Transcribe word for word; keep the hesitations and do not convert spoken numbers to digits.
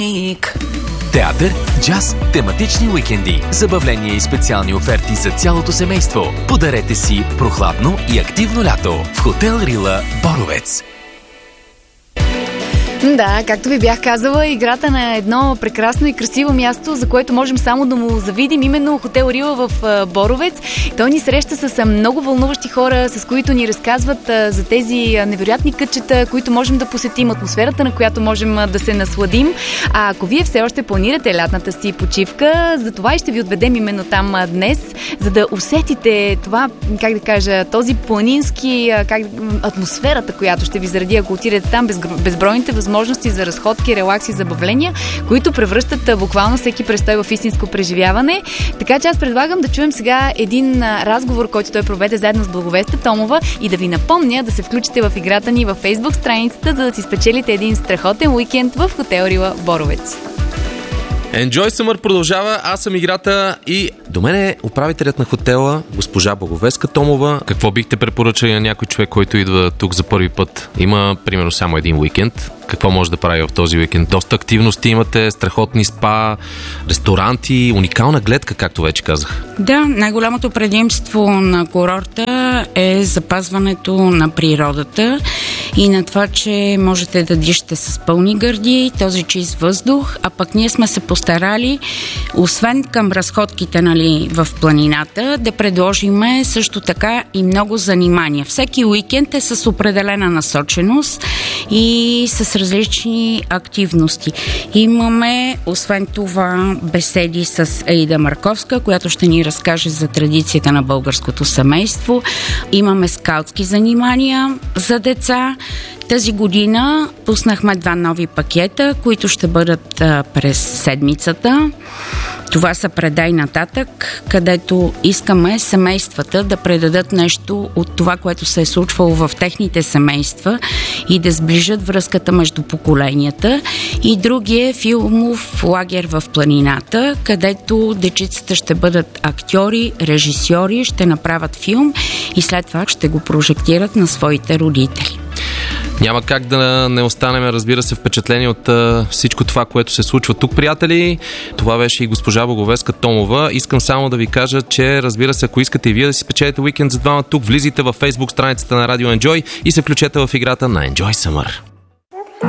Театър, джаз, тематични уикенди, забавления и специални оферти за цялото семейство. Подарете си прохладно и активно лято в Хотел Рила Боровец. Да, както ви бях казала, играта на едно прекрасно и красиво място, за което можем само да му завидим, именно Хотел Рила в Боровец. Той ни среща с много вълнуващи хора, с които ни разказват за тези невероятни кътчета, които можем да посетим, атмосферата, на която можем да се насладим. А ако вие все още планирате лятната си почивка, за това и ще ви отведем именно там днес, за да усетите това, как да кажа, този планински, как, атмосферата, която ще ви заради, ако отидете там, безбройните възможности възможности за разходки, релакси, забавления, които превръщат буквално всеки престой в истинско преживяване. Така че аз предлагам да чуем сега един разговор, който той проведе заедно с Благовеста Томова и да ви напомня да се включите в играта ни във Facebook страницата, за да си спечелите един страхотен уикенд в Хотел Рила Боровец. Enjoy Summer продължава, аз съм играта и до мен е управителят на хотела, госпожа Благовеска Томова. Какво бихте препоръчали на някой човек, който идва тук за първи път? Има, примерно, само един уикенд. Какво може да прави в този уикенд? Доста активности имате, страхотни спа, ресторанти, уникална гледка, както вече казах. Да, най-голямото предимство на курорта е запазването на природата и на това, че можете да дишате с пълни гърди, този чист въздух, а пък ние сме се постарали, освен към разходките, нали, в планината, да предложиме също така и много занимания. Всеки уикенд е с определена насоченост и с различни активности. Имаме, освен това, беседи с Аида Марковска, която ще ни разкаже за традицията на българското семейство. Имаме скаутски занимания за деца. Тази година пуснахме два нови пакета, които ще бъдат а, през седмицата. Това са Предай нататък, където искаме семействата да предадат нещо от това, което се е случвало в техните семейства и да сближат връзката между поколенията. И другия е филмов лагер в планината, където дечицата ще бъдат актьори, режисьори, ще направят филм и след това ще го прожектират на своите родители. Няма как да не останем, разбира се, впечатлени от а, всичко това, което се случва тук, приятели. Това беше и госпожа Благовеска Томова. Искам само да ви кажа, че, разбира се, ако искате и вие да си спечелите уикенд за двама тук, влизайте във Facebook страницата на Radio Enjoy и се включете в играта на Enjoy Summer.